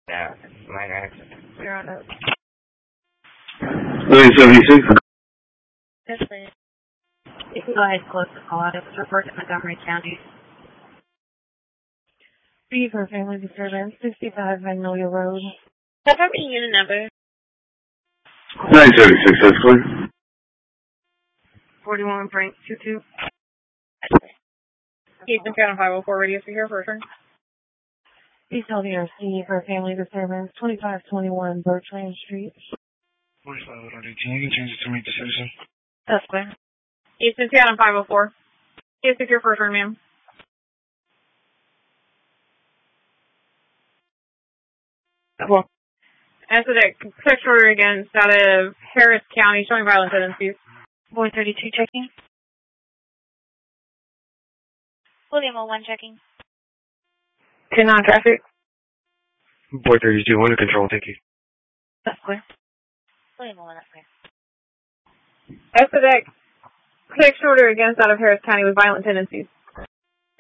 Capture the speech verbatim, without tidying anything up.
Yeah, my next. You're on it. nine seventy-six. Yes, please. You can go ahead and close the call out. It was reported in Montgomery County. B for Family Disturbance, sixty-five Magnolia Road. What's our unit number? nine seventy-six, that's clear. forty-one point two two. Houston County five oh four radio for here for return. East L D R C for Family Disturbance, twenty-five twenty-one Bertrand Street. forty-five O D T, you can change it to meet the citizen. That's clear. Houston County five oh four. Yes, secure for return, ma'am. Well, Answer that protection order against out of Harris County showing violent tendencies. Boy thirty-two checking. William oh one checking. ten nine traffic. Boy thirty-two, under control, thank you. That's clear. William oh one, that's clear. Answer that protection order against out of Harris County with violent tendencies.